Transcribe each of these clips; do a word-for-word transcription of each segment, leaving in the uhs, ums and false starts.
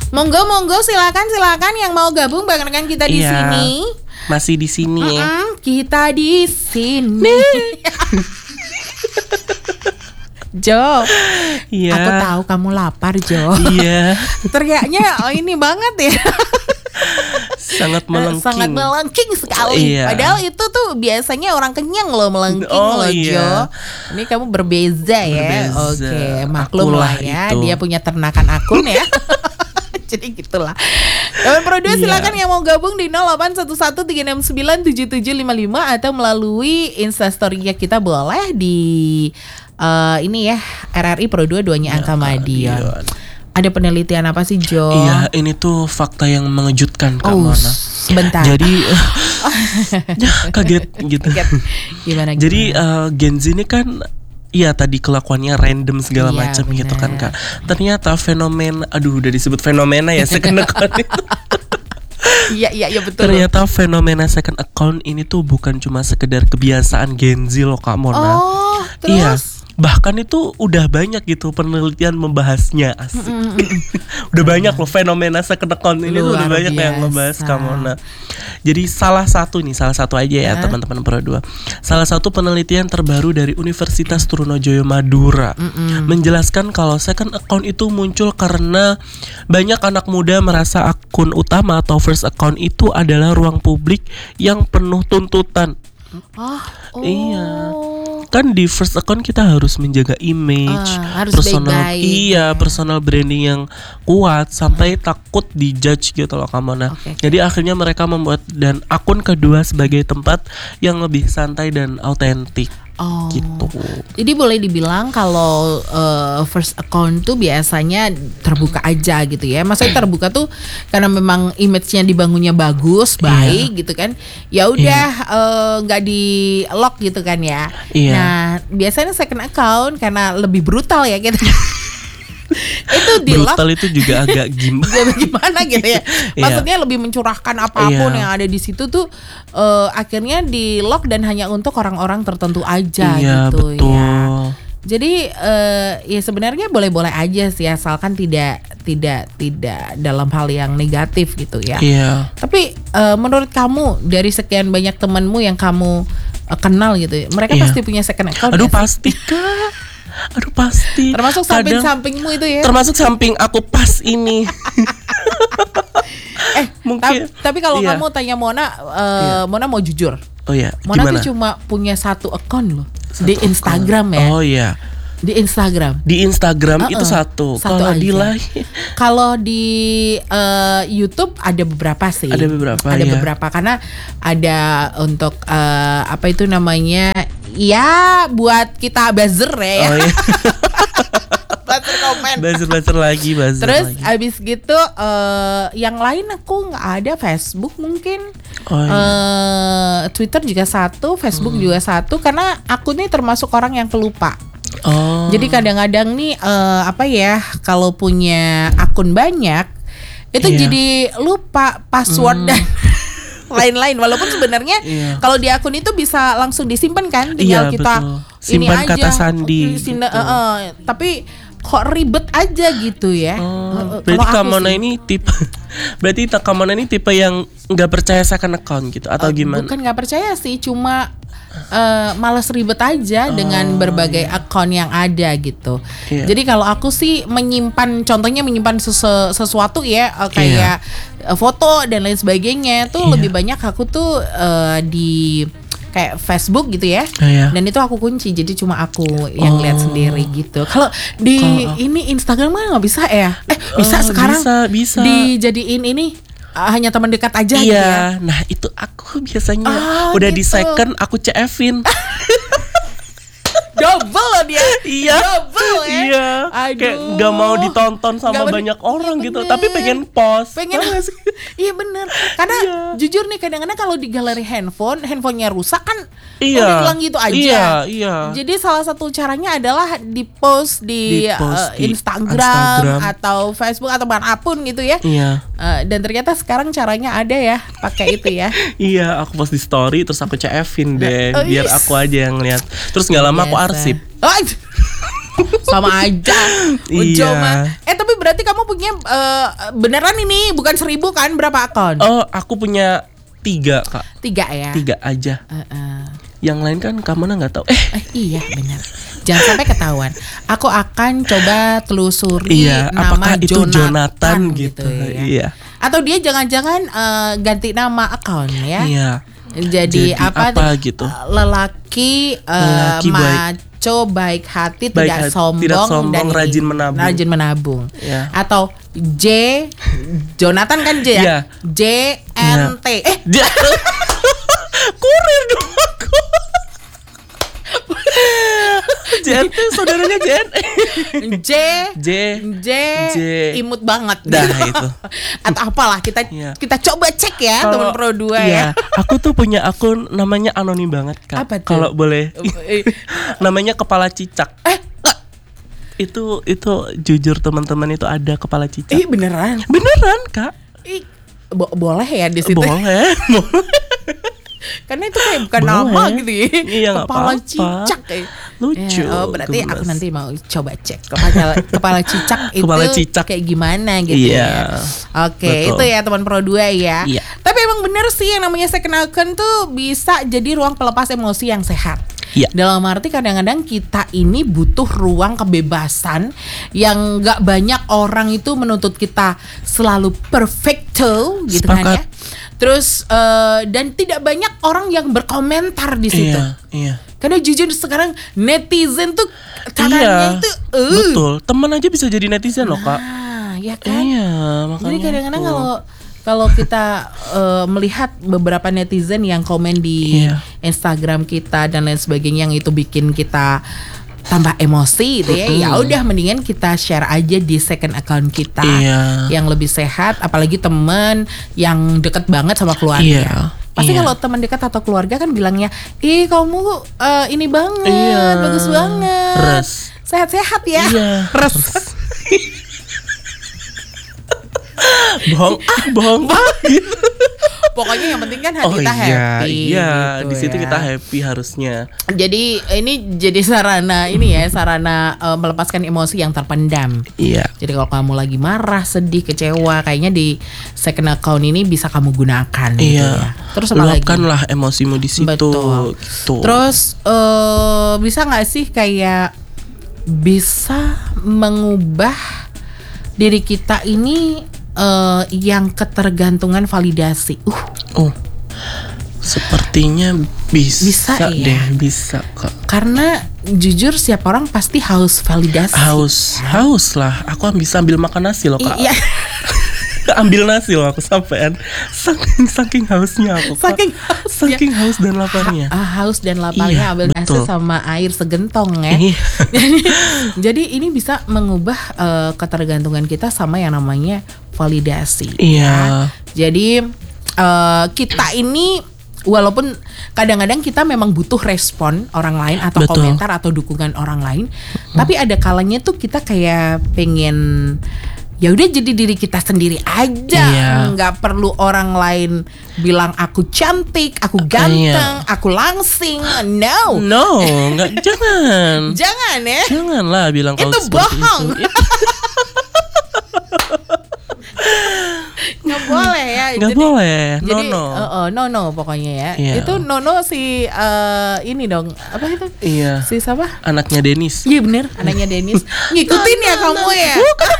Monggo monggo silakan silakan yang mau gabung barengan kita di Iya, sini. masih di sini ya. Mm-mm, kita di sini. Jo, Iya. aku tahu kamu lapar, Jo. Iya. Teriaknya oh, ini banget ya. Sangat melengking. Sangat melengking sekali. Iya. Padahal itu tuh biasanya orang kenyang loh melengking Oh, loh, iya. Jo. Ini kamu berbeza ya. Berbeza. Oke, maklum Akulah lah ya. itu. Dia punya ternakan akun ya. Jadi gitulah. Kawan Pro dua Iya. silakan yang mau gabung di nol delapan satu satu tiga enam sembilan tujuh tujuh lima lima atau melalui Instastory-nya kita boleh di uh, ini ya R R I Pro dua duanya angka Madiun. Madiun. Ada penelitian apa sih, Jo? Iya, ini tuh fakta yang mengejutkan Kak Oh, Mona. sebentar. Jadi ya, kaget gitu. Kaget. Gimana, gimana? Jadi uh, Gen Z ini kan iya tadi kelakuannya random segala Iya, macam gitu kan benar. Kak. Ternyata fenomena, aduh udah disebut fenomena ya second account itu. Iya, iya, iya betul. Ternyata fenomena second account ini tuh bukan cuma sekedar kebiasaan Gen Z loh Kak Mona. Oh, Iya. terus? Bahkan itu udah banyak gitu penelitian membahasnya asik. Udah banyak loh fenomena second account ini tuh Luar udah banyak yang biasa. ngebahas Kak Mona. Jadi salah satu nih, salah satu aja ya Hah? teman-teman Pro dua. Salah satu penelitian terbaru dari Universitas Trunojoyo Madura Mm-mm. menjelaskan kalau second account itu muncul karena banyak anak muda merasa akun utama atau first account itu adalah ruang publik yang penuh tuntutan. Oh, oh. Iya. Kan di first account kita harus menjaga image, Ah, harus personal baik-baik, iya, ya. personal branding yang kuat sampai takut dijudge gitu loh Kak Mona. Oke, oke. Jadi akhirnya mereka membuat dan akun kedua sebagai tempat yang lebih santai dan autentik Oh. gitu. Jadi boleh dibilang kalau uh, first account tuh biasanya terbuka aja gitu ya. Maksudnya terbuka tuh karena memang image-nya dibangunnya bagus, baik gitu kan. Ya udah eh, nggak di lock gitu kan ya. Iya. Nah, biasanya second account karena lebih brutal ya gitu. Itu di lock Brutal itu juga agak gimana? gimana gitu ya. Iya. Maksudnya lebih mencurahkan apapun Iya. yang ada di situ tuh eh, akhirnya di lock dan hanya untuk orang-orang tertentu aja Iya, gitu betul. ya. Jadi eh, ya sebenarnya boleh-boleh aja sih asalkan tidak tidak tidak dalam hal yang negatif gitu ya. Iya. Tapi eh, menurut kamu dari sekian banyak temanmu yang kamu eh, kenal gitu, mereka Iya. pasti punya second account. Aduh nggak sih? pasti Kak. Aduh pasti. Termasuk Kadang- samping-sampingmu itu ya. Termasuk samping aku pas ini. eh, mungkin- ta- tapi kalau iya. kamu tanya Mona, eh, Iya. Mona mau jujur. Oh ya, Mona gimana? tuh cuma punya satu account loh Satu di Instagram ya. Oh iya. Di Instagram. Di Instagram itu Uh-uh, satu. satu Kalau di aja. lain Kalau di eh, YouTube ada beberapa sih. Ada beberapa, Ada ya. beberapa karena ada untuk eh, apa itu namanya? Ya buat kita buzzer ya. Oh iya. Buzzer komen. Buzzer-buzzer lagi, buzzer Terus lagi. abis gitu eh, yang lain aku nggak ada, Facebook mungkin. Oh iya. Eh, Twitter juga satu, Facebook juga satu karena aku nih termasuk orang yang pelupa. Oh. Jadi kadang-kadang nih eh, apa ya kalau punya akun banyak itu Iya. jadi lupa password dan lain-lain. Walaupun sebenarnya Iya. kalau di akun itu bisa langsung disimpan kan, tinggal Iya, kita betul. ini Simpan aja. kata sandi, Sinda- gitu. eh, eh, tapi kok ribet aja gitu ya. Oh, Eh, eh, berarti kalau Kak aku Mona sih. ini tipe berarti Kak Mona ini tipe yang nggak percaya second account gitu atau Eh, gimana? Bukan nggak percaya sih, cuma eh, malas ribet aja dengan berbagai akun yang ada gitu. Iya. Jadi kalau aku sih menyimpan, contohnya menyimpan sesu- sesuatu ya eh, kayak eh, foto dan lain sebagainya tuh Iya. lebih banyak aku tuh eh, di kayak Facebook gitu ya. Oh, iya. Dan itu aku kunci, jadi cuma aku yang Oh. lihat sendiri gitu. Kalau di Kalau aku- ini Instagram mah nggak bisa ya? Eh bisa Oh, sekarang bisa, bisa. dijadiin ini uh, hanya teman dekat aja Iya, gitu ya. nah itu aku biasanya Ah, udah di gitu. second aku C F-in. Double loh dia. Iya. Double ya. Iya. Aduh. Kayak nggak mau ditonton sama Nggak ben- banyak orang Iya, gitu, bener. tapi pengen post. Pengen Tahu nggak sih? Iya bener. Karena Iya. jujur nih kadang-kadang kalau di galeri handphone, handphonenya rusak kan Iya. udah hilang gitu aja. Iya, iya. Jadi salah satu caranya adalah di post di, Di-post eh, di Instagram, Instagram. atau Facebook atau manapun gitu ya. Iya. Eh, dan ternyata sekarang caranya ada ya, pakai itu ya. Iya, aku post di story terus aku C F-in deh, Oh, biar yes. aku aja yang lihat. Terus nggak lama aku Biasa. arsip. Oh, sama aja. Ujo Iya. mah. Eh tapi berarti kamu punya punya uh, beneran ini bukan seribu kan? Berapa akun? Oh, aku punya tiga kak. Tiga ya? Tiga aja. Uh-uh. Yang lain kan Kamana nggak tahu. Eh. eh iya benar. Jangan sampai ketahuan. Aku akan coba telusuri iya, nama apakah itu Jonathan, Jonathan gitu. gitu ya. Iya. Atau dia jangan-jangan uh, ganti nama akun ya? Iya. Jadi, Jadi apa? apa gitu? Lelaki, uh, Lelaki maco, baik hati, baik tidak, hati, sombong, tidak sombong, dan rajin ini, menabung. Rajin menabung. Ya. Atau J, Jonathan kan J ya? Iya. J N T. Ya. Eh, kurir dong aku. J N T saudaranya J N J J J, J. imut banget. Dah itu. Atau apalah kita Iya. kita coba cek ya teman Pro dua iya, ya. Aku tuh punya akun namanya anonim banget Kak. Apa tuh? Kalau boleh. Namanya Kepala Cicak. Eh, Itu itu jujur teman-teman itu ada Kepala Cicak. Ih beneran. Beneran Kak? Ih, bo- boleh ya di situ. Boleh. Karena itu kayak bukan Boleh. nama gitu ya. Iya, nggak Kepala apa-apa. cicak kayak. Lucu. Ya, oh berarti gemes. aku nanti mau coba cek kepala kepala cicak itu Kepala cicak. kayak gimana gitu Iya. ya. Oke, Betul. itu ya teman Pro dua ya. Iya. Tapi emang bener sih yang namanya second account tuh bisa jadi ruang pelepas emosi yang sehat. Iya. Dalam arti kadang-kadang kita ini butuh ruang kebebasan yang gak banyak orang itu menuntut kita selalu perfecto gitu kan Sepakat. ya. Terus uh, dan tidak banyak orang yang berkomentar di situ. Iya, iya. Karena jujur sekarang netizen tuh caranya Iya. itu uh. Betul. Teman aja bisa jadi netizen loh Kak. Nah, ya kan. Iya, makanya. Jadi kadang-kadang itu. kalau kalau kita uh, melihat beberapa netizen yang komen di Iya. Instagram kita dan lain sebagainya yang itu bikin kita tambah emosi gitu ya. Mm-mm. Ya udah mendingan kita share aja di second account kita Iya. yang lebih sehat, apalagi temen yang deket banget sama keluarga. Iya. Pasti Iya. kalau teman dekat atau keluarga kan bilangnya, "Ih, kamu uh, ini banget, Iya. bagus banget. Res. Sehat-sehat ya." Iya. Res. bohong ah, bohong ah gitu. Pokoknya yang penting kan hati Oh kita iya, happy. iya, gitu di situ ya. kita happy harusnya. Jadi ini jadi sarana ini ya, sarana uh, melepaskan emosi yang terpendam. Iya. Jadi kalau kamu lagi marah, sedih, kecewa, kayaknya di second account ini bisa kamu gunakan. Gitu Iya. ya. Terus apa lagi? Luapkanlah emosimu di situ. Betul. Gitu. Terus uh, bisa nggak sih kayak bisa mengubah diri kita ini uh, yang ketergantungan validasi? Uh. Oh, sepertinya bisa, Bisa, deh, ya? bisa kak. Karena jujur setiap orang pasti haus validasi. Haus, haus lah. Aku bisa ambil makan nasi loh kak. Iya. Ambil nasi loh aku sampean. Saking saking hausnya aku. Kak. Saking hausnya. Saking haus dan laparnya. Ah, haus dan laparnya Iya, ambil nasi betul. sama air segentong ya. Iya. jadi, jadi ini bisa mengubah uh, ketergantungan kita sama yang namanya validasi. Iya. Ya. Jadi uh, kita ini walaupun kadang-kadang kita memang butuh respon orang lain atau Betul. komentar atau dukungan orang lain, hmm. tapi ada kalanya tuh kita kayak pengen ya udah jadi diri kita sendiri aja, Iya. nggak perlu orang lain bilang aku cantik, aku ganteng, aku langsing. No, No, nggak jangan. jangan ya. Janganlah bilang kalau Itu seperti bohong. itu. Nggak boleh ya. Nggak boleh. No Jadi, no. uh, uh, no no pokoknya ya. Iya. Itu no no si uh, ini dong. Apa itu? Iya. Si siapa? Anaknya Denis. Iya bener, anaknya Denis. Ngikutin ya kamu ya.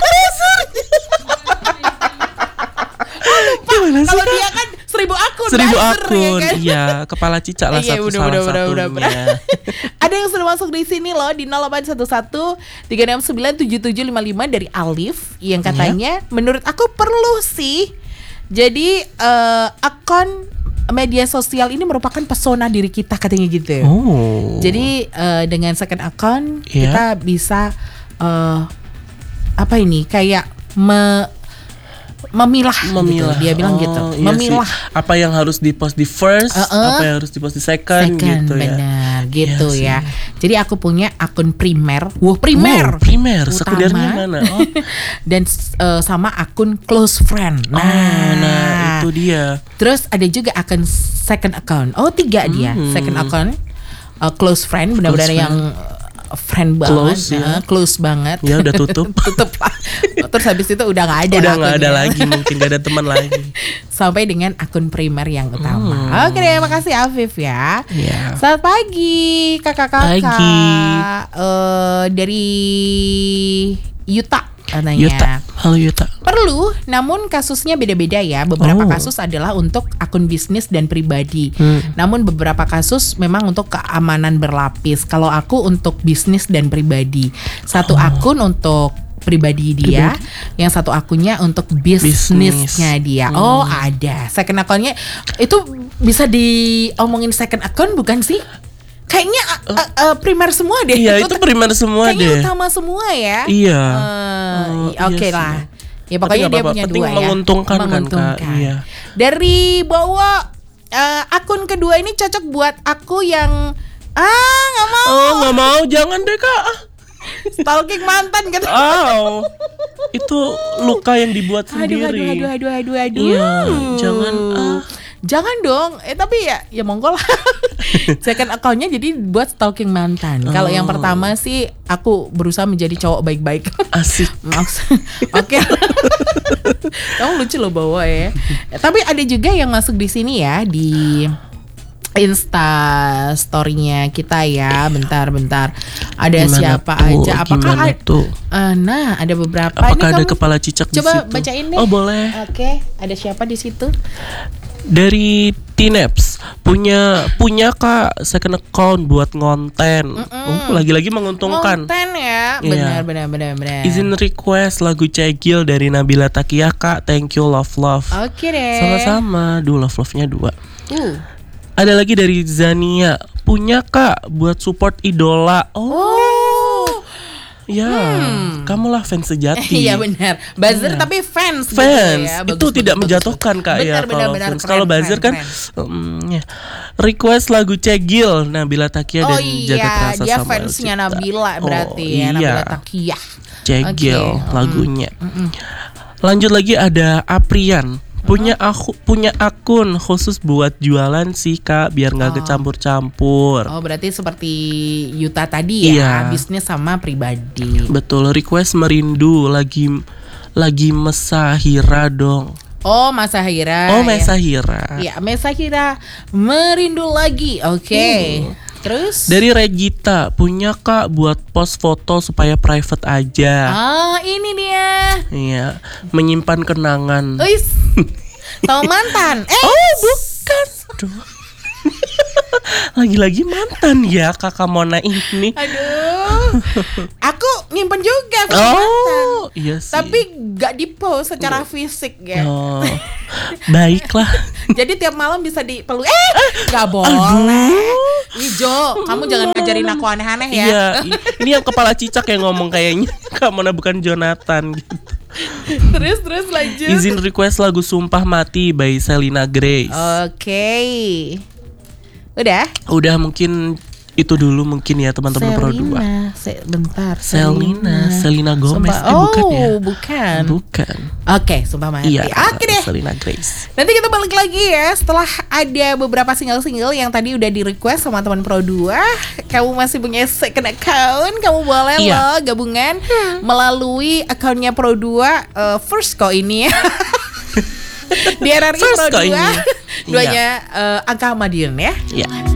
Gimana sih? Kalau dia kan seribu akun. Seribu buzzer, akun, ya kan? iya, kepala cicak lah Iya, satu udah, salah udah, udah, satunya. udah, udah. Ada yang sudah masuk di sini loh di nol delapan satu satu tiga enam sembilan tujuh tujuh lima lima dari Alif yang katanya menurut aku perlu sih. Jadi uh, akun media sosial ini merupakan pesona diri kita katanya gitu. Oh. Jadi uh, dengan second account Iya. kita bisa uh, apa ini kayak me, memilah, Memilah. gitu. Dia bilang Oh, gitu, iya memilah. sih. Apa yang harus di post di first, Uh-uh. apa yang harus di post di second, Second, gitu ya. benar, gitu Iya ya. sih. Jadi aku punya akun primer, wah primer, Wow, primer, utama. sekundernya mana? Oh. Dan uh, sama akun close friend. Nah, Oh, nah itu dia. Terus ada juga akun second account. Oh tiga dia, Hmm. second account, uh, close friend, benar-benar Close yang friend banget, Close, ya. nah, close banget. Ya udah tutup. Tutup lah. Terus habis itu udah nggak ada. Udah nggak ada akunnya. lagi, mungkin nggak ada teman lagi. Sampai dengan akun primer yang utama. Hmm. Oke deh, makasih Afif ya. Iya. Selamat pagi kakak-kakak. Pagi. Eh, dari Yuta katanya. Yuta, halo Yuta. Perlu, namun kasusnya beda-beda ya. Beberapa Oh. kasus adalah untuk akun bisnis dan pribadi. Hmm. Namun beberapa kasus memang untuk keamanan berlapis. Kalau aku untuk bisnis dan pribadi. Satu Oh. akun untuk pribadi dia, yang satu akunnya untuk bisnisnya dia. Hmm. Oh, ada. Second account-nya itu bisa diomongin second account bukan sih? Kayaknya uh, uh, uh, primer semua deh. Iya, itu primer semua Kayaknya deh. utama semua ya. Iya. Eh, Oh, Oke iya lah. sih. Ya pokoknya Tapi dia nggak punya apa-apa, dua penting ya. menguntungkan kan, Kak? Iya. Dari Bowo, eh, akun kedua ini cocok buat aku yang ah nggak mau Oh, nggak mau, jangan deh Kak. stalking mantan gitu. Oh, itu luka yang dibuat Aduh, sendiri. aduh, aduh, aduh, aduh, aduh. Iya, jangan, ah. Jangan dong. Eh tapi ya, ya monggo lah. Second account-nya jadi buat stalking mantan. Kalau yang Oh. pertama sih aku berusaha menjadi cowok baik-baik. Asik. Maksud, oke. Kamu lucu loh bawa ya. Tapi ada juga yang masuk di sini ya di Insta story-nya kita ya. Bentar-bentar. Ada Gimana siapa tuh? aja? Apakah Gimana ada, tuh? Eh, nah, ada beberapa. Apakah Ini ada kamu kepala cicak di coba situ? bacain deh. Oh, boleh. Oke, ada siapa di situ? Dari Tineps, punya punya Kak second account buat ngonten. Oh, lagi-lagi menguntungkan. Konten ya. Iya. Benar, benar, benar, benar. Izin request lagu Cegil dari Nabila Takia Kak. Thank you, love love. Oke deh. Sama-sama. Duh, love love-nya dua. Uh. Ada lagi dari Zania, punya Kak buat support idola. Oh, Oh. ya, kamu lah fans sejati. Iya benar. Buzzer Iya. tapi fans. gitu Fans ya. itu Bagus, tidak bagus, menjatuhkan bagus. Kak ya Benar, benar, kalau benar. fans. Keren, Kalau keren, buzzer kan keren. mm, ya. Request lagu Cegil Nabila Takia Oh dan Jagat iya, Rasa dia Samuel fansnya Cipta. Nabila berarti Oh, ya, iya. Nabila Takia. Cegil Oke, lagunya. Lanjut lagi ada Aprian. Punya aku punya akun khusus buat jualan sih Kak, biar nggak Oh. kecampur-campur. Oh berarti seperti Yuta tadi ya, Iya. bisnis sama pribadi. Betul, request merindu lagi lagi Mesahira dong. Oh Masahira. Oh, ya. Mesahira. Iya, Mesahira merindu lagi. Oke. Terus? Dari Regita, punya Kak buat post foto supaya private aja. Ah, ini dia. Iya, menyimpan kenangan. Wis. Sama mantan. Eh. Oh, bukan. Aduh. Lagi-lagi mantan ya Kakak Mona ini. Aduh. Aku nyimpen juga sama mantan. Oh, iya sih. Tapi gak di-post secara fisik ya. Oh, baiklah. Jadi tiap malam bisa dipeluk. Eh, gak boleh. Ijo, kamu jangan ngajarin aku aneh-aneh ya. Iya, i- ini yang kepala cicak yang ngomong kayaknya. Kak Mona bukan Jonathan gitu. Terus terus lanjut. Izin request lagu Sumpah Mati by Selena Grace. Oke. Udah. Udah mungkin itu dulu mungkin ya teman-teman Pro dua. Selina, Se- bentar. Selena, Selena Gomez. Sumpah- Eh, bukan oh, ya? bukan. Bukan. Oke, Sumpah Mati. Iya, Oke deh. Selena Grace. Nanti kita balik lagi ya setelah ada beberapa single-single yang tadi udah di request sama teman Pro dua. Kamu masih punya second account, kamu boleh Iya. loh gabungan melalui akunnya Pro dua eh, first kok ini ya. Di R R I First Pro kok dua. ini. Duanya eh, Angka Madiun ya. Iya.